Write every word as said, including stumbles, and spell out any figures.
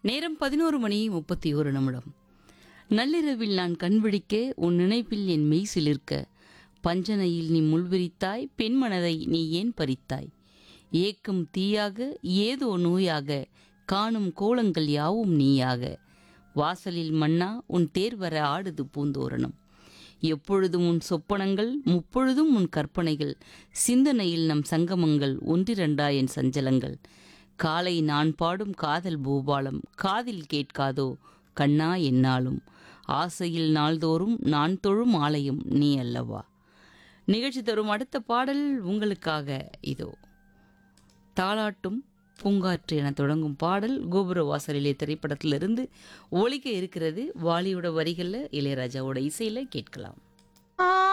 நேரம் பதினோரு மணி முப்பத்தி ஒரு நிமிடம். நள்ளிரவில் நான் கண்விழிக்க உன் நினைப்பில் என் மெய் சிலிர்க்க, பஞ்சனையில் நீ முள்விரித்தாய், பெண் மனதை நீ ஏன் பறித்தாய்? ஏக்கம் தீயாக ஏதோ நோயாக, காணும் கோலங்கள் யாவும் நீயாக, வாசலில் மன்னா உன் தேர் வர ஆடுது பூந்தோரணம். எப்பொழுதும் உன் சொப்பனங்கள், முப்பொழுதும் உன் கற்பனைகள், சிந்தனையில் நம் சங்கமங்கள், ஒன்றிரண்டா என் சஞ்சலங்கள். காலை நான் பாடும் காதல் பூபாலம் காதில் கேட்காதோ கண்ணா என்னாலும், ஆசையில் நாள்தோறும் நான் தொழும் ஆலயம் நீ அல்லவா. நிகழ்ச்சி தரும் அடுத்த பாடல் உங்களுக்காக இதோ. தாலாட்டும் பூங்காற்று என தொடங்கும் பாடல் கோபுர வாசலிலே திரைப்படத்திலிருந்து ஒலிக்க இருக்கிறது. வாலியோட வரிகளில் இளையராஜாவோட இசையில் கேட்கலாம்.